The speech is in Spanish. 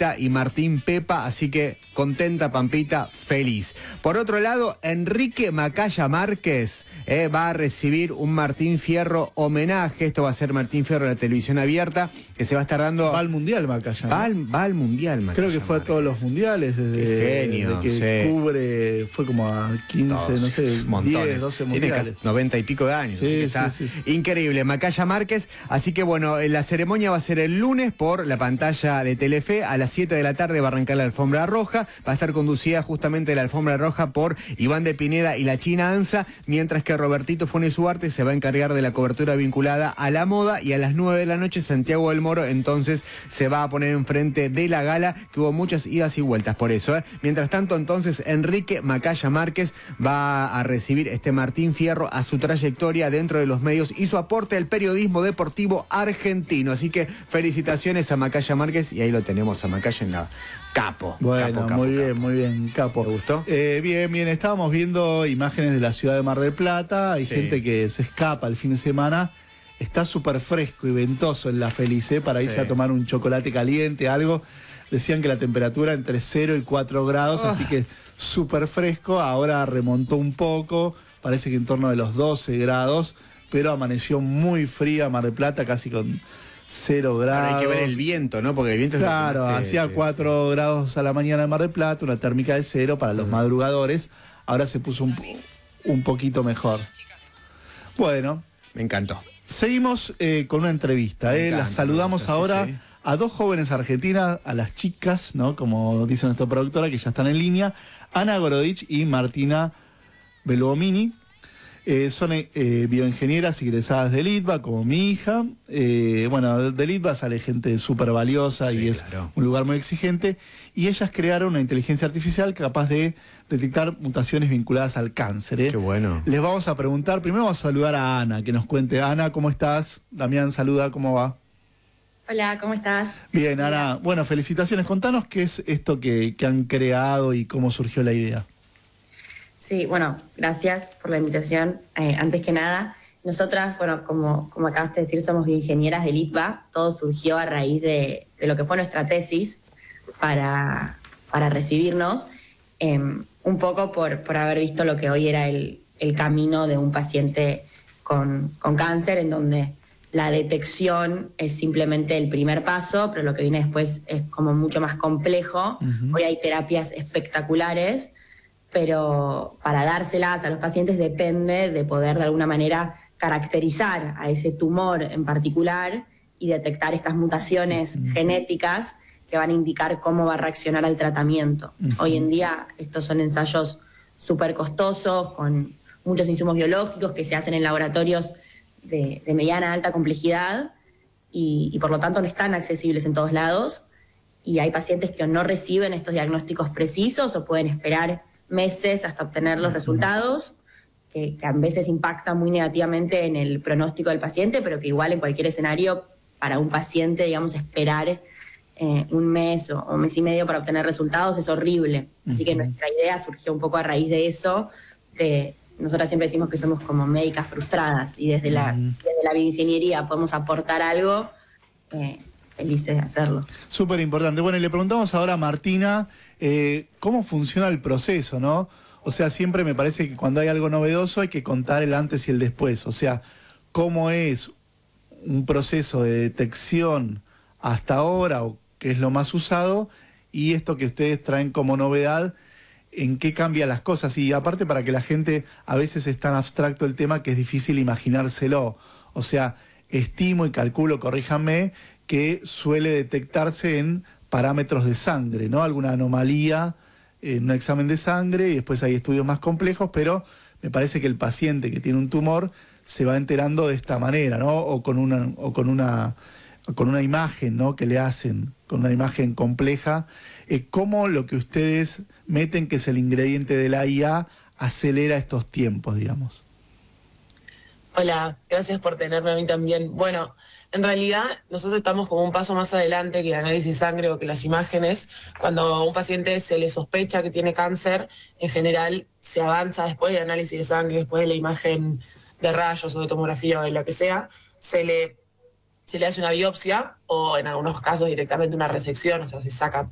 Pampita y Martín Pepa, así que contenta Pampita, feliz. Por otro lado, Enrique Macaya Márquez va a recibir un Martín Fierro homenaje. Esto va a ser Martín Fierro de la televisión abierta, que se va a estar dando... Va al Mundial Macaya, ¿no? Va al Mundial Macaya. Creo que fue a todos los mundiales, desde que cubre, fue como a 15, no sé, montones. 10, 12 mundiales. Tiene 90 y pico de años, así que está increíble. Macaya Márquez, así que bueno, la ceremonia va a ser el lunes por la pantalla de Telefe, a las 7 de la tarde va a arrancar la alfombra roja, va a estar conducida justamente la alfombra roja por Iván de Pineda y la China Anza, mientras que Robertito Funes Ugarte se va a encargar de la cobertura vinculada a la moda, y a las 9 de la noche Santiago del Moro entonces se va a poner enfrente de la gala, que hubo muchas idas y vueltas por eso. Mientras tanto, entonces, Enrique Macaya Márquez va a recibir este Martín Fierro a su trayectoria dentro de los medios y su aporte al periodismo deportivo argentino. Así que felicitaciones a Macaya Márquez, y ahí lo tenemos a Macaya en la capo. Bueno, capo, muy bien, capo. ¿Te gustó? Bien, estábamos viendo imágenes de la ciudad de Mar del Plata, hay gente que se escapa el fin de semana. Está súper fresco y ventoso en La Feliz, para irse a tomar un chocolate caliente, algo. Decían que la temperatura entre 0 y 4 grados, así que súper fresco. Ahora remontó un poco, parece que en torno de los 12 grados, pero amaneció muy fría Mar del Plata, casi con 0 grados. Ahora hay que ver el viento, ¿no? Porque el viento es claro, hacía 4 grados a la mañana en Mar del Plata, una térmica de 0 para los madrugadores. Ahora se puso un poquito mejor. Bueno. Me encantó. Seguimos con una entrevista. Las saludamos ahora a dos jóvenes argentinas, a las chicas, ¿no? Como dice nuestra productora, que ya están en línea, Ana Gorodich y Martina Belomini. Son bioingenieras egresadas del ITBA, como mi hija. Del ITBA sale gente súper valiosa y es un lugar muy exigente. Y ellas crearon una inteligencia artificial capaz de detectar mutaciones vinculadas al cáncer. Qué bueno. Les vamos a preguntar, primero vamos a saludar a Ana, que nos cuente. Ana, ¿cómo estás? Damián, saluda, ¿cómo va? Hola, ¿cómo estás? Bien, Ana. Bueno, felicitaciones. Contanos qué es esto que han creado y cómo surgió la idea. Sí, bueno, gracias por la invitación. Antes que nada, nosotras, bueno, como acabaste de decir, somos bioingenieras del ITBA. Todo surgió a raíz de lo que fue nuestra tesis para recibirnos, un poco por haber visto lo que hoy era el camino de un paciente con cáncer, en donde la detección es simplemente el primer paso, pero lo que viene después es como mucho más complejo. Hoy hay terapias espectaculares, pero para dárselas a los pacientes depende de poder de alguna manera caracterizar a ese tumor en particular y detectar estas mutaciones genéticas que van a indicar cómo va a reaccionar al tratamiento. Hoy en día estos son ensayos súper costosos, con muchos insumos biológicos que se hacen en laboratorios de mediana a alta complejidad y por lo tanto no están accesibles en todos lados, y hay pacientes que no reciben estos diagnósticos precisos o pueden esperar meses hasta obtener los resultados, que a veces impactan muy negativamente en el pronóstico del paciente, pero que igual en cualquier escenario para un paciente, digamos, esperar un mes o un mes y medio para obtener resultados es horrible. Así que nuestra idea surgió un poco a raíz de eso. Nosotras siempre decimos que somos como médicas frustradas, y desde la bioingeniería podemos aportar algo, felices de hacerlo. Súper importante. Bueno, y le preguntamos ahora a Martina cómo funciona el proceso, ¿no? O sea, siempre me parece que cuando hay algo novedoso hay que contar el antes y el después. O sea, cómo es un proceso de detección hasta ahora, o qué es lo más usado, y esto que ustedes traen como novedad, en qué cambian las cosas. Y aparte, para que la gente, a veces es tan abstracto el tema que es difícil imaginárselo. O sea, estimo y calculo, corríjanme, que suele detectarse en parámetros de sangre, ¿no? Alguna anomalía en un examen de sangre, y después hay estudios más complejos, pero me parece que el paciente que tiene un tumor se va enterando de esta manera, ¿no? O con una imagen, ¿no? Que le hacen, con una imagen compleja. ¿Cómo lo que ustedes meten, que es el ingrediente de la IA, acelera estos tiempos, digamos? Hola, gracias por tenerme a mí también. Bueno, en realidad nosotros estamos como un paso más adelante que el análisis de sangre o que las imágenes. Cuando a un paciente se le sospecha que tiene cáncer, en general se avanza después del análisis de sangre, después de la imagen de rayos o de tomografía o de lo que sea, se le hace una biopsia o en algunos casos directamente una resección, o sea, se saca